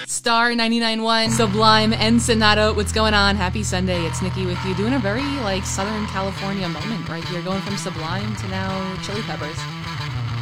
Star 99.1, Sublime, Ensenada. What's going on? Happy Sunday. It's Nikki with you, doing a very Southern California moment right here, going from Sublime to now Chili Peppers.